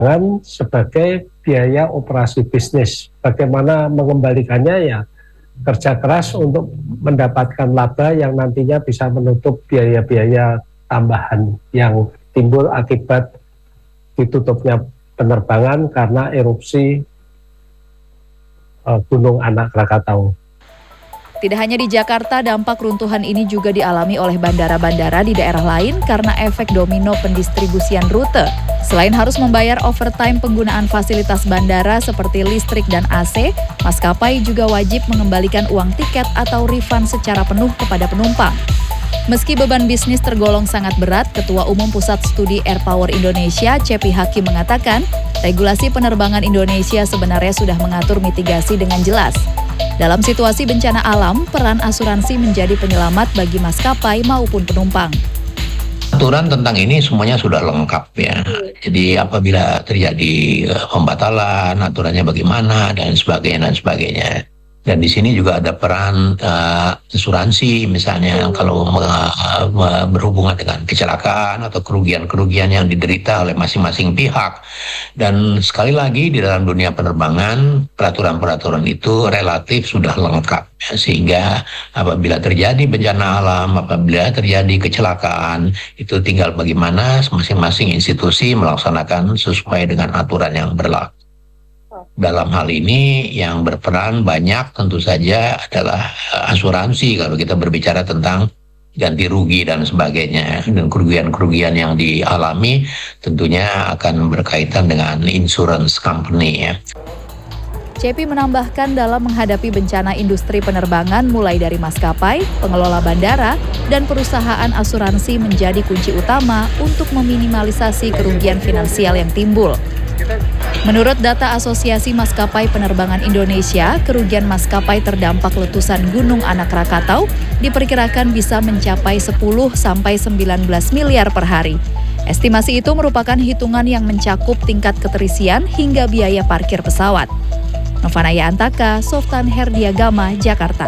sebagai biaya operasi bisnis. Bagaimana mengembalikannya ya kerja keras untuk mendapatkan laba yang nantinya bisa menutup biaya-biaya tambahan yang timbul akibat ditutupnya penerbangan karena erupsi Gunung Anak Krakatau. Tidak hanya di Jakarta, dampak runtuhan ini juga dialami oleh bandara-bandara di daerah lain karena efek domino pendistribusian rute. Selain harus membayar overtime penggunaan fasilitas bandara seperti listrik dan AC, maskapai juga wajib mengembalikan uang tiket atau refund secara penuh kepada penumpang. Meski beban bisnis tergolong sangat berat, Ketua Umum Pusat Studi Air Power Indonesia, Cepi Hakim mengatakan, regulasi penerbangan Indonesia sebenarnya sudah mengatur mitigasi dengan jelas. Dalam situasi bencana alam, peran asuransi menjadi penyelamat bagi maskapai maupun penumpang. Aturan tentang ini semuanya sudah lengkap ya. Jadi apabila terjadi pembatalan, aturannya bagaimana dan sebagainya. Dan di sini juga ada peran asuransi misalnya kalau berhubungan dengan kecelakaan atau kerugian-kerugian yang diderita oleh masing-masing pihak. Dan sekali lagi di dalam dunia penerbangan peraturan-peraturan itu relatif sudah lengkap ya, sehingga apabila terjadi bencana alam, apabila terjadi kecelakaan itu tinggal bagaimana masing-masing institusi melaksanakan sesuai dengan aturan yang berlaku. Dalam hal ini yang berperan banyak tentu saja adalah asuransi kalau kita berbicara tentang ganti rugi dan sebagainya. Dan kerugian-kerugian yang dialami tentunya akan berkaitan dengan insurance company ya. Cepi menambahkan dalam menghadapi bencana industri penerbangan mulai dari maskapai, pengelola bandara, dan perusahaan asuransi menjadi kunci utama untuk meminimalisasi kerugian finansial yang timbul. Menurut data Asosiasi Maskapai Penerbangan Indonesia, kerugian maskapai terdampak letusan Gunung Anak Krakatau diperkirakan bisa mencapai 10-19 miliar per hari. Estimasi itu merupakan hitungan yang mencakup tingkat keterisian hingga biaya parkir pesawat. Novanaya Antaka, Softan Herdiagama, Jakarta.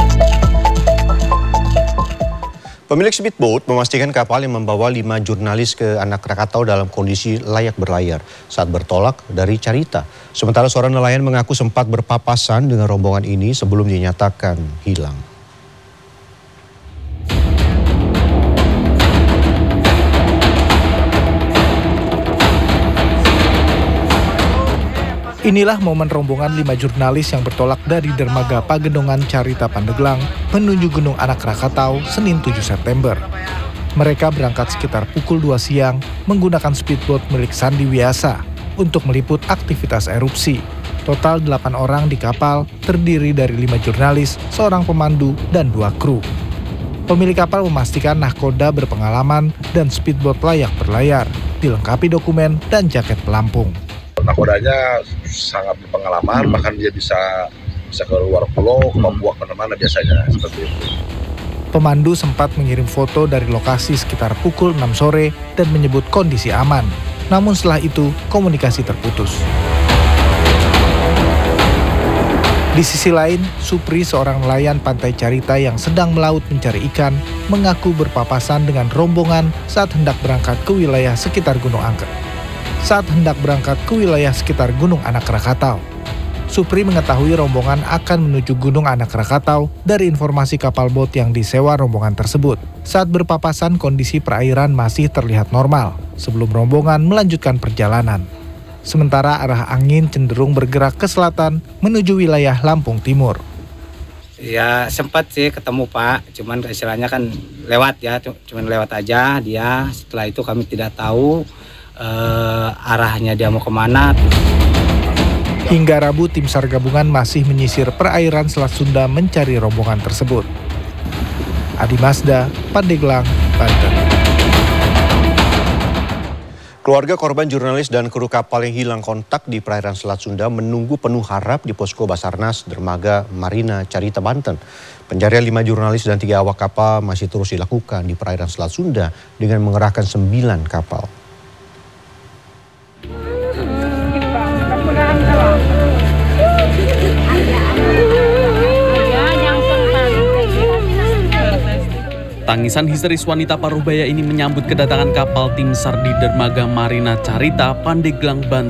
Pemilik speedboat memastikan kapal yang membawa 5 jurnalis ke Anak Krakatau dalam kondisi layak berlayar saat bertolak dari Carita. Sementara seorang nelayan mengaku sempat berpapasan dengan rombongan ini sebelum dinyatakan hilang. Inilah momen rombongan 5 jurnalis yang bertolak dari dermaga Pagendongan Carita Pandeglang menuju Gunung Anak Krakatau Senin 7 September. Mereka berangkat sekitar pukul 2 siang menggunakan speedboat milik Sandi Wiasa untuk meliput aktivitas erupsi. Total 8 orang di kapal terdiri dari 5 jurnalis, seorang pemandu, dan 2 kru. Pemilik kapal memastikan nahkoda berpengalaman dan speedboat layak berlayar, dilengkapi dokumen dan jaket pelampung. Nakodanya sangat berpengalaman, bahkan dia bisa ke luar pulau, ke Papua, kemana-mana biasanya, seperti itu. Pemandu sempat mengirim foto dari lokasi sekitar pukul 6 sore dan menyebut kondisi aman. Namun setelah itu, komunikasi terputus. Di sisi lain, Supri, seorang nelayan pantai Carita yang sedang melaut mencari ikan, mengaku berpapasan dengan rombongan saat hendak berangkat ke wilayah sekitar Gunung Anak Krakatau. Supri mengetahui rombongan akan menuju Gunung Anak Krakatau dari informasi kapal bot yang disewa rombongan tersebut. Saat berpapasan, kondisi perairan masih terlihat normal sebelum rombongan melanjutkan perjalanan. Sementara arah angin cenderung bergerak ke selatan menuju wilayah Lampung Timur. Ya sempat sih ketemu Pak, cuman istilahnya kan lewat ya, cuman lewat aja dia. Setelah itu kami tidak tahu arahnya dia mau kemana. Hingga Rabu, tim SAR gabungan masih menyisir perairan Selat Sunda mencari rombongan tersebut. Adi Mazda, Pandeglang, Banten. Keluarga korban jurnalis dan kru kapal yang hilang kontak di perairan Selat Sunda menunggu penuh harap di posko Basarnas Dermaga Marina Carita, Banten. Pencarian 5 jurnalis dan 3 awak kapal masih terus dilakukan di perairan Selat Sunda dengan mengerahkan 9 kapal. Tangisan histeris wanita Parubaya ini menyambut kedatangan kapal tim SAR di dermaga Marina Carita, Pandeglang, Banten.